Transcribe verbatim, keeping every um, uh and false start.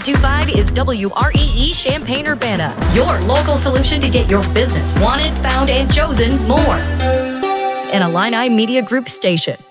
two point five is W R E E Champaign-Urbana, your local solution to get your business wanted, found, and chosen more. An Illini Media Group station.